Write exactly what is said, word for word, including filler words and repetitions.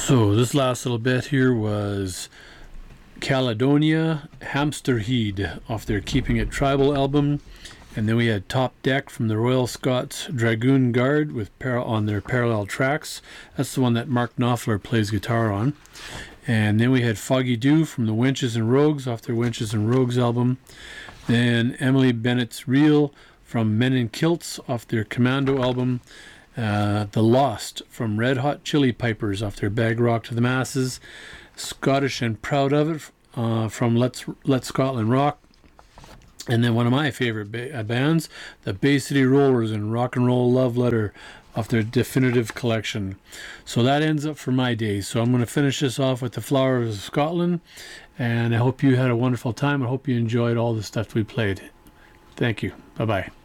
So this last little bit here was Caledonia, Hamsterhead off their Keeping It Tribal album. And then we had Top Deck from the Royal Scots Dragoon Guard with par- on their Parallel Tracks. That's the one that Mark Knopfler plays guitar on. And then we had Foggy Dew from the Wenches and Rogues off their Wenches and Rogues album. Then Emily Bennett's Reel from Men in Kilts off their Commando album. Uh, the Lost from Red Hot Chili Pipers off their Bag Rock to the Masses. Scottish and Proud of It uh, from Let's Let Scotland Rock. And then one of my favorite ba- bands, the Bay City Rollers and Rock and Roll Love Letter off their Definitive Collection. So that ends up for my day. So I'm going to finish this off with the Flowers of Scotland. And I hope you had a wonderful time. I hope you enjoyed all the stuff we played. Thank you. Bye-bye.